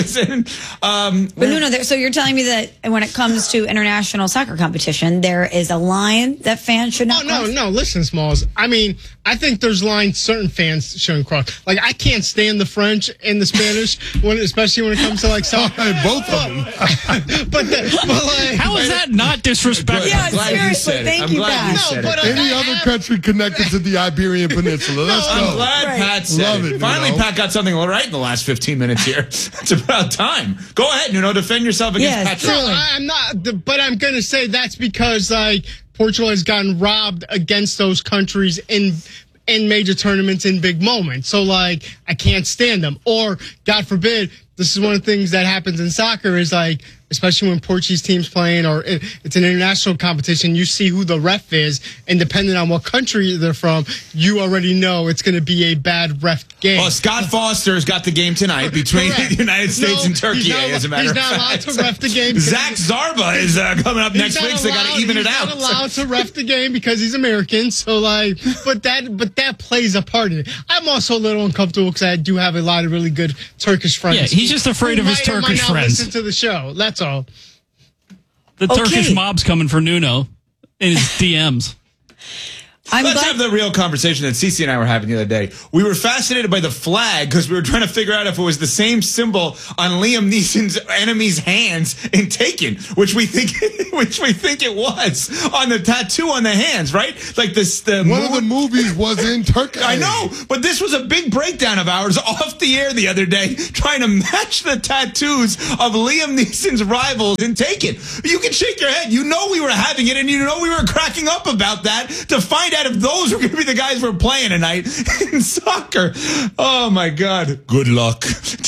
But no, so you're telling me that when it comes to international soccer competition, there is a line that fans should not cross? No, listen, Smalls. I mean, I think there's lines certain fans shouldn't cross. I can't stand the French and the Spanish, especially when it comes to soccer. Both of them. How is that not disrespectful? Yeah, seriously, thank you, Pat. Any other country connected to the Iberian Peninsula. Let's go. I'm glad Pat said it. Finally, Pat got something right in the last 15 minutes here. It's about time. Go ahead, Nuno. Defend yourself against Patrick. No, I'm not. But I'm going to say that's because Portugal has gotten robbed against those countries in major tournaments in big moments. So I can't stand them. Or God forbid, this is one of the things that happens in soccer is especially when Portuguese teams playing or it's an international competition, you see who the ref is, and depending on what country they're from, you already know it's going to be a bad ref game. Well, Scott Foster's got the game tonight between the United States and Turkey, as a matter of fact. He's not allowed to ref the game. Zach Zarba is coming up next week, so they got to even it out. He's not allowed to ref the game because he's American, so but that plays a part in it. I'm also a little uncomfortable because I do have a lot of really good Turkish friends. Yeah, he's just afraid of his Turkish friends. Listen to the show. That's all. The Turkish mob's coming for Nuno in his DMs. Let's have the real conversation that Cece and I were having the other day. We were fascinated by the flag because we were trying to figure out if it was the same symbol on Liam Neeson's enemy's hands in Taken, which we think it was on the tattoo on the hands, right? Like this. One of the movies was in Turkey. I know, but this was a big breakdown of ours off the air the other day, trying to match the tattoos of Liam Neeson's rivals in Taken. You can shake your head. You know we were having it, and you know we were cracking up about that to find out if those were going to be the guys we're playing tonight in soccer. Oh, my God. Good luck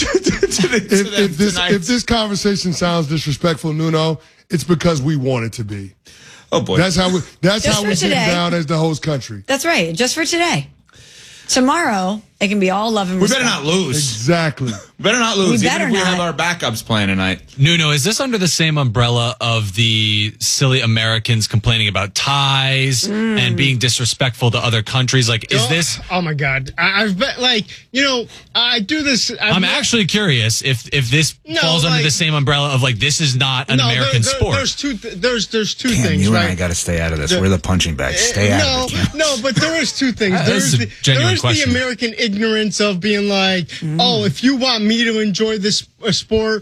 if this conversation sounds disrespectful, Nuno, it's because we want it to be. Oh, boy. That's how we get down as the host country. That's right. Just for today. Tomorrow, it can be all love and respect. We better not lose. Exactly. Better not lose. We better even if we not. have our backups playing tonight. Nuno, is this under the same umbrella of the silly Americans complaining about ties and being disrespectful to other countries? Like, is this? Oh my God! I've been I do this. I'm actually curious if this falls under the same umbrella of this is not an American sport. There's two Cam, things. You right? and I got to stay out of this. We're the punching bag. Stay out of it. Cam. No, but there is two things. This is a genuine question. The American ignorance of being like, oh, if you want me to enjoy this sport,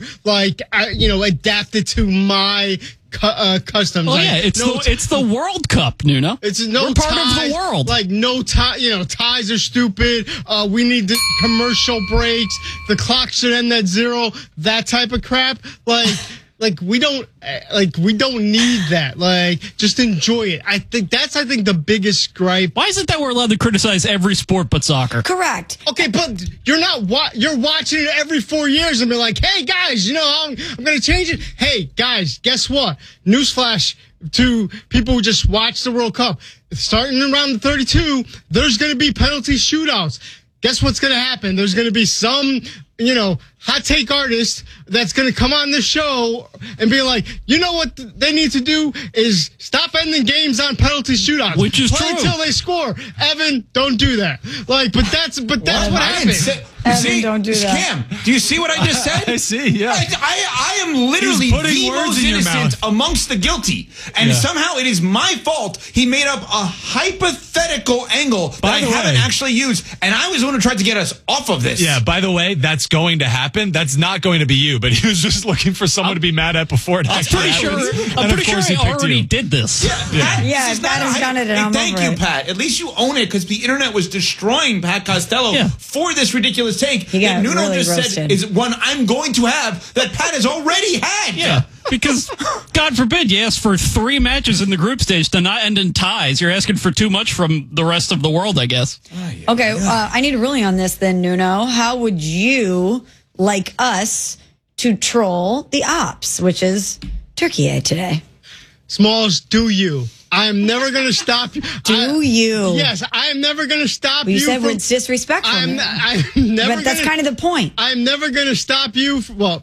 adapt it to my customs. Oh, yeah, it's the World Cup, Nuno. It's We're part of the world. Like, no tie, ties are stupid. We need the commercial breaks. The clock should end at 0. That type of crap. We don't need that. Just enjoy it. I think that's the biggest gripe. Why is it that we're allowed to criticize every sport but soccer? Correct. Okay, but you're not. You're watching it every 4 years and be like, hey guys, I'm going to change it. Hey guys, guess what? Newsflash to people who just watch the World Cup. Starting around the 32, there's going to be penalty shootouts. Guess what's going to happen? There's going to be some, hot take artist that's going to come on the show and be like, you know what they need to do is stop ending games on penalty shootouts. Which is Play true. until they score. Evan, don't do that. But that's what happens. Evan, don't do that. Cam, do you see what I just said? I see, yeah. I am literally the most innocent amongst the guilty. And somehow it is my fault he made up a hypothetical angle that I haven't actually used. And I was the one who tried to get us off of this. Yeah, by the way, that's going to happen. That's not going to be you, but he was just looking for someone to be mad at before it actually happens. I'm pretty sure I already did this. Pat has done it, and I'm thank over you, it. Pat. At least you own it because the internet was destroying Pat Costello for this ridiculous take He that got Nuno really just roasted. said is one I'm going to have that Pat has already had. Yeah, because God forbid you ask for 3 matches in the group stage to not end in ties. You're asking for too much from the rest of the world, I guess. Okay, I need a ruling on this then, Nuno. How would you like us to troll the ops, which is Turkey today? Smalls, do you? I am never going to stop you. You? Yes, I am never going to stop You you. said it's disrespectful. I'm never. But that's kind of the point. I'm never going to stop you. From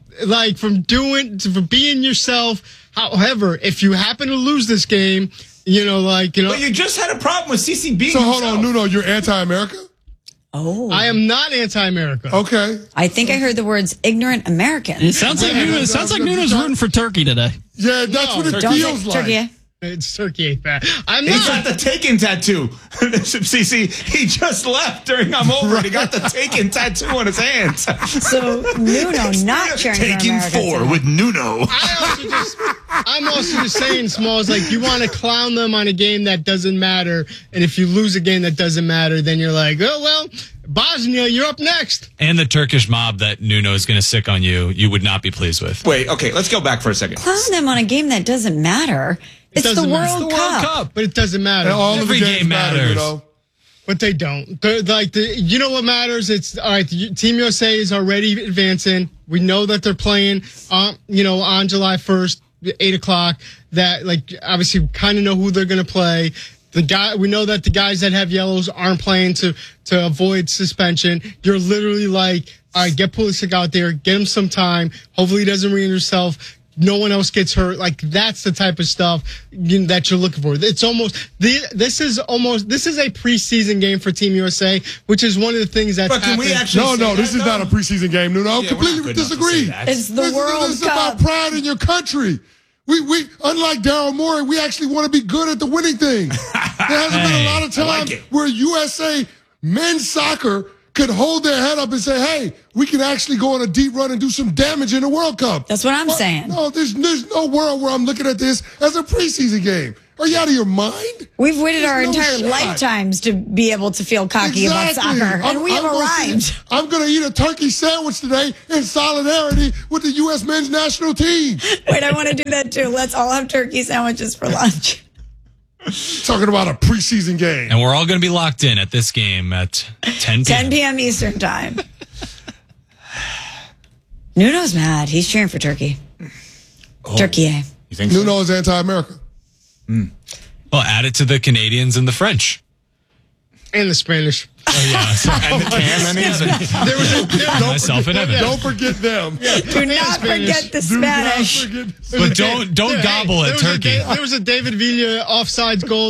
being yourself. However, if you happen to lose this game, But you just had a problem with CC being So hold on, Nuno, you're anti-America? Oh. I am not anti-America. Okay. I think I heard the words ignorant Americans. It sounds like Nuno's rooting for Turkey today. Yeah, that's what it feels like. Turkey. It's Turkey. I'm He's not. got the Taken tattoo. CC, he just left during I'm Over and he got the Taken tattoo on his hands. So Nuno not cheering for Taken America 4 today. with Nuno. I'm also just saying, Smalls, you want to clown them on a game that doesn't matter, and if you lose a game that doesn't matter, then you're like, oh, well, Bosnia, you're up next. And the Turkish mob that Nuno is going to sick on you would not be pleased with. Wait, okay, let's go back for a second. Clown them on a game that doesn't matter. It's the World Cup. But it doesn't matter. And all Every of the games game matters. Matter. But they don't. You know what matters? It's all right. Team USA is already advancing. We know that they're playing, on July 1st, 8:00. That obviously kind of know who they're going to play. We know that the guys that have yellows aren't playing to avoid suspension. You're literally like, all right, get Pulisic out there, get him some time. Hopefully he doesn't re-injure himself. No one else gets hurt. That's the type of stuff that you're looking for. It's this is a preseason game for Team USA, which is one of the things that's happened. Can we actually this is not a preseason game, Nuno. Completely disagree. It's the World This is Cup. about pride in your country. We unlike Daryl Morey, we actually want to be good at the winning thing. There hasn't been a lot of time where USA men's soccer could hold their head up and say, hey, we can actually go on a deep run and do some damage in the World Cup. That's what I'm saying. No, there's no world where I'm looking at this as a preseason game. Are you out of your mind? We've waited our entire lifetimes to be able to feel cocky about soccer, and we have arrived. I'm going to eat a turkey sandwich today in solidarity with the U.S. men's national team. Wait, I want to do that too. Let's all have turkey sandwiches for lunch. Talking about a preseason game. And we're all going to be locked in at this game at 10 p.m. 10 p.m. Eastern time. Nuno's mad. He's cheering for Turkey. Turkey, eh? You think Nuno is anti-America? Well, add it to the Canadians and the French. And the Spanish. Oh, yeah. And the Cameroons. Myself and Evan. Don't forget them. Do not forget the Spanish. But don't gobble at Turkey. There was a David Villa offsides goal